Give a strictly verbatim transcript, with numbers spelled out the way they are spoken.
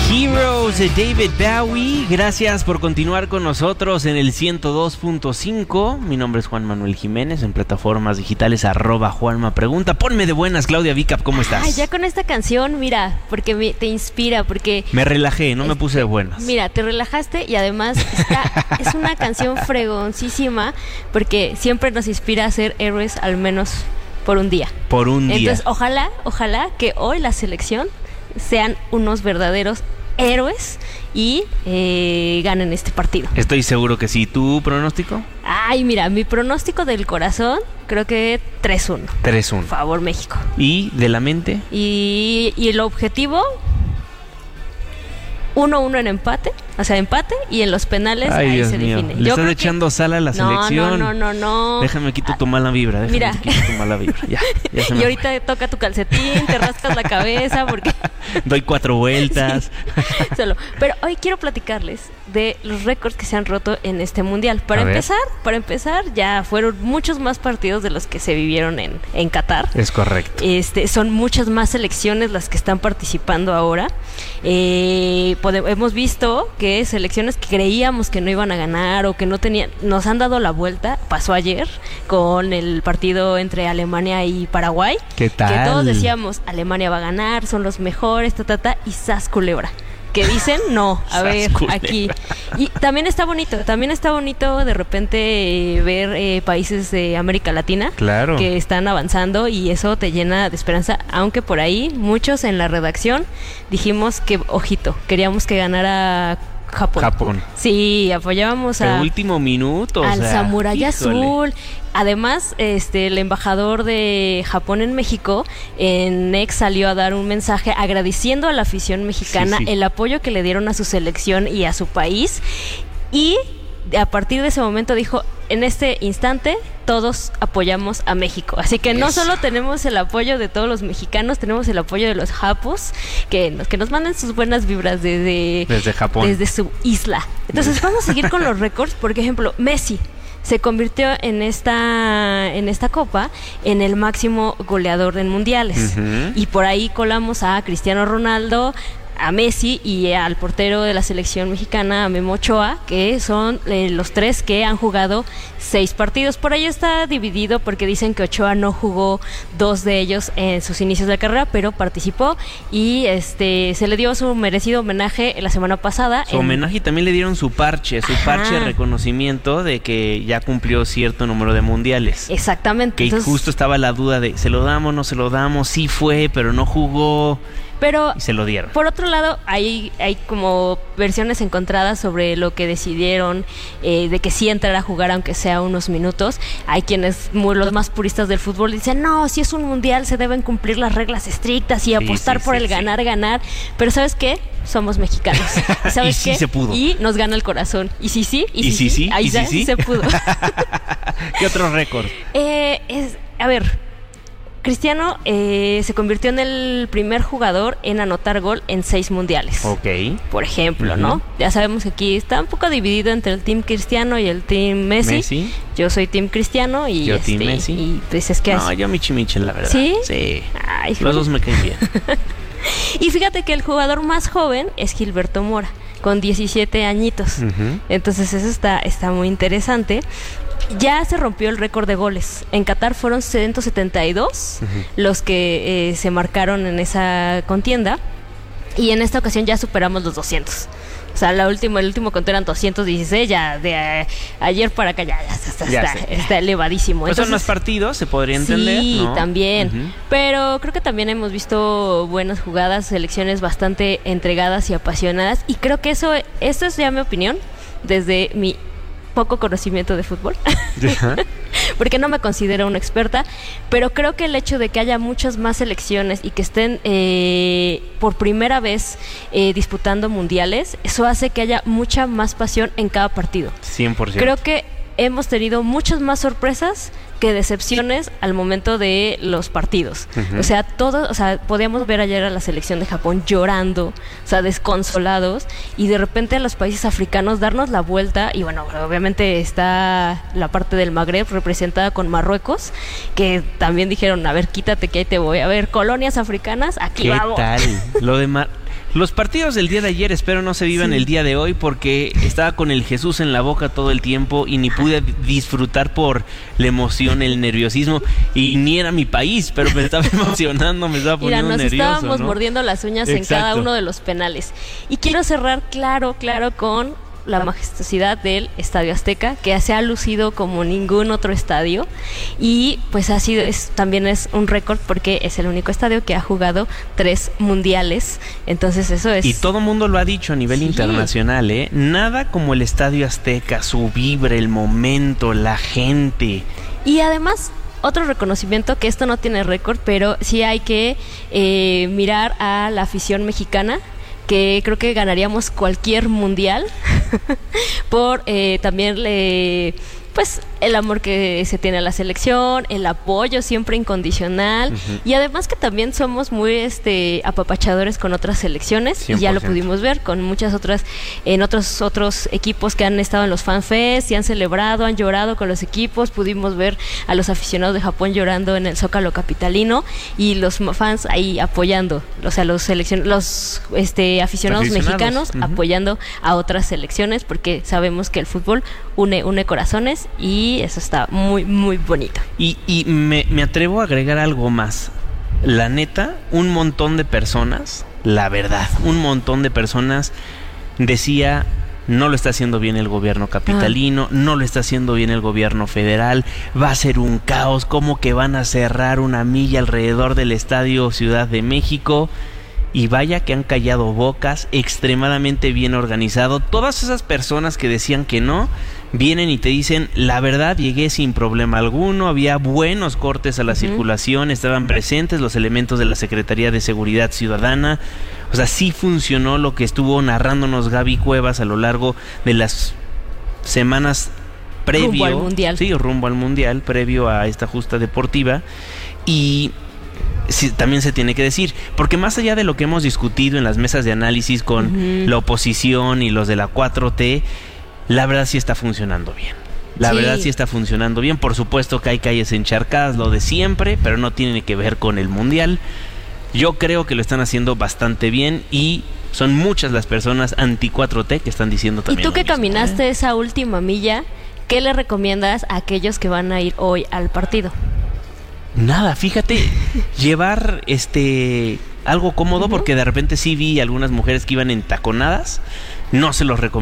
Heroes de David Bowie. Gracias por continuar con nosotros en el ciento dos punto cinco. Mi nombre es Juan Manuel Jiménez, en plataformas digitales arroba Juanma Pregunta. Ponme de buenas, Claudia Vicap, ¿cómo estás? Ay, ya con esta canción, mira, porque me, te inspira, porque... Me relajé, no este, me puse de buenas. Mira, te relajaste y además está, es una canción fregoncísima, porque siempre nos inspira a ser héroes al menos por un día. Por un día. Entonces, ojalá, ojalá que hoy la selección sean unos verdaderos héroes y eh, ganen este partido. Estoy seguro que sí. ¿Tu pronóstico? Ay, mira, mi pronóstico del corazón, creo que tres uno. tres uno. Por favor, México. ¿Y de la mente? Y, y el objetivo, uno uno en empate, o sea, empate, y en los penales Ay, ahí Dios se mío. define. Le Yo estás creo echando que... sal a la no, selección. No, no, no, no. Déjame quito tu mala vibra. Déjame Mira. quito tu mala vibra. Ya, ya se me Y fue. ahorita te toca tu calcetín, te rascas la cabeza porque... Doy cuatro vueltas. Sí, solo. Pero hoy quiero platicarles de los récords que se han roto en este mundial. Para A ver. empezar, para empezar, ya fueron muchos más partidos de los que se vivieron en, en Qatar. Es correcto. Este, son muchas más selecciones las que están participando ahora. Eh, pode- hemos visto que selecciones que creíamos que no iban a ganar o que no tenían, nos han dado la vuelta. Pasó ayer con el partido entre Alemania y Paraguay. ¿Qué tal? Que todos decíamos, Alemania va a ganar, son los mejores, ta, ta, ta, y sas culebra. Que dicen, no, a Sas ver, culebra. aquí. Y también está bonito, también está bonito de repente eh, ver eh, países de América Latina Claro. que están avanzando y eso te llena de esperanza, aunque por ahí muchos en la redacción dijimos que, ojito, queríamos que ganara Japón. Japón. Sí, apoyábamos Pero a... último minuto. al o sea, Samurái híjole. Azul. Además, este, el embajador de Japón en México, en X, salió a dar un mensaje agradeciendo a la afición mexicana Sí, sí. el apoyo que le dieron a su selección y a su país. Y a partir de ese momento dijo, en este instante todos apoyamos a México. Así que no Eso. solo tenemos el apoyo de todos los mexicanos, tenemos el apoyo de los japos, que nos, que nos manden sus buenas vibras desde, Desde Japón. desde su isla. Entonces vamos a seguir con los récords. Por ejemplo, Messi se convirtió en esta en esta copa en el máximo goleador en mundiales. Ujú. Y por ahí colamos a Cristiano Ronaldo, a Messi y al portero de la selección mexicana, a Memo Ochoa, que son eh, los tres que han jugado seis partidos. Por ahí está dividido porque dicen que Ochoa no jugó dos de ellos en sus inicios de carrera, pero participó y este se le dio su merecido homenaje la semana pasada. Su en- homenaje y también le dieron su parche, su Ajá. parche de reconocimiento de que ya cumplió cierto número de mundiales. Exactamente. Que Entonces, justo estaba la duda de, ¿se lo damos, no se lo damos? Sí fue, pero no jugó. pero Y se lo dieron. por otro lado, hay, hay como versiones encontradas sobre lo que decidieron eh, de que sí entrar a jugar aunque sea unos minutos. Hay quienes, muy, los más puristas del fútbol, dicen, no, si es un mundial se deben cumplir las reglas estrictas y apostar sí, por sí, el sí. ganar, ganar. Pero ¿sabes qué? Somos mexicanos. ¿Y sabes Y sí qué? se pudo. Y nos gana el corazón. Y sí, sí, y, Y sí, sí, sí, ahí y sí, ya sí. se pudo. ¿Qué otro récord? Eh, es, a ver, Cristiano eh, se convirtió en el primer jugador en anotar gol en seis mundiales. Ok. Por ejemplo, Ujú. ¿no? Ya sabemos que aquí está un poco dividido entre el team Cristiano y el team Messi. Messi. Yo soy team Cristiano y Yo este, team Messi. y pues es que No, así. yo Michi Michel, la verdad. ¿Sí? Sí. Ay, Los joder. dos me caen bien. Y fíjate que el jugador más joven es Gilberto Mora, con diecisiete añitos. Ujú. Entonces eso está, está muy interesante. Ya se rompió el récord de goles. En Qatar fueron ciento setenta y dos Ujú. los que eh, se marcaron en esa contienda. Y en esta ocasión ya superamos los doscientos. O sea, la última, el último conteo eran doscientos dieciséis, ya de eh, ayer para acá ya, ya está, Ya está, sé. está elevadísimo. Pues son Entonces, más partidos, se podría entender. sí, ¿no? también. Ujú. Pero creo que también hemos visto buenas jugadas, selecciones bastante entregadas y apasionadas. Y creo que eso, esto es ya mi opinión, desde mi poco conocimiento de fútbol. Ajá. Porque no me considero una experta, pero creo que el hecho de que haya muchas más selecciones y que estén eh, por primera vez eh, disputando mundiales, eso hace que haya mucha más pasión en cada partido. cien por ciento. Creo que hemos tenido muchas más sorpresas que decepciones al momento de los partidos. Ujú. O sea, todo, o sea, podíamos ver ayer a la selección de Japón llorando, o sea, desconsolados, y de repente a los países africanos darnos la vuelta, y bueno, obviamente está la parte del Magreb representada con Marruecos, que también dijeron, a ver, quítate que ahí te voy, a ver, colonias africanas, aquí ¿Qué vamos. tal? Lo de Mar- Los partidos del día de ayer espero no se vivan sí. el día de hoy, porque estaba con el Jesús en la boca todo el tiempo y ni pude disfrutar por la emoción, el nerviosismo, y ni era mi país, pero me estaba emocionando, me estaba poniendo Mira, nos nervioso. estábamos ¿no? mordiendo las uñas Exacto. en cada uno de los penales. Y quiero cerrar claro, claro con la majestuosidad del Estadio Azteca, que se ha lucido como ningún otro estadio, y pues ha sido, es, también es un récord porque es el único estadio que ha jugado tres mundiales, entonces eso es... Y todo mundo lo ha dicho a nivel sí. internacional, ¿eh? Nada como el Estadio Azteca, su vibra, el momento, la gente. Y además... Otro reconocimiento, que esto no tiene récord, pero sí hay que eh, mirar a la afición mexicana, que creo que ganaríamos cualquier mundial por eh, también le, pues el amor que se tiene a la selección, el apoyo siempre incondicional, uh-huh. y además que también somos muy este apapachadores con otras selecciones, cien por ciento. Y ya lo pudimos ver con muchas otras, en otros otros equipos que han estado en los FanFest y han celebrado, han llorado con los equipos. Pudimos ver a los aficionados de Japón llorando en el Zócalo capitalino y los fans ahí apoyando, o sea, los seleccion- los este aficionados, aficionados. mexicanos uh-huh. apoyando a otras selecciones, porque sabemos que el fútbol une une corazones, y eso está muy, muy bonito. Y, y me, me atrevo a agregar algo más. La neta, un montón de personas, la verdad, un montón de personas decía, no lo está haciendo bien el gobierno capitalino, ah. no lo está haciendo bien el gobierno federal, va a ser un caos, ¿cómo que van a cerrar una milla alrededor del Estadio Ciudad de México? Y vaya que han callado bocas, extremadamente bien organizado. Todas esas personas que decían que no, vienen y te dicen, la verdad, llegué sin problema alguno, había buenos cortes a la uh-huh. circulación, estaban presentes los elementos de la Secretaría de Seguridad Ciudadana. O sea, sí funcionó lo que estuvo narrándonos Gaby Cuevas a lo largo de las semanas previo, rumbo al mundial. Sí, rumbo al mundial, previo a esta justa deportiva. Y sí, también se tiene que decir, porque más allá de lo que hemos discutido en las mesas de análisis con uh-huh. la oposición y los de la cuatro T, la verdad sí está funcionando bien. La sí. verdad sí está funcionando bien. Por supuesto que hay calles encharcadas, lo de siempre, pero no tiene que ver con el mundial. Yo creo que lo están haciendo bastante bien, y son muchas las personas anti cuatro T que están diciendo también. ¿Y tú que mismo, caminaste ¿eh? esa última milla, qué le recomiendas a aquellos que van a ir hoy al partido? Nada, fíjate, llevar este algo cómodo, uh-huh. porque de repente sí vi algunas mujeres que iban entaconadas, no se los recomiendo.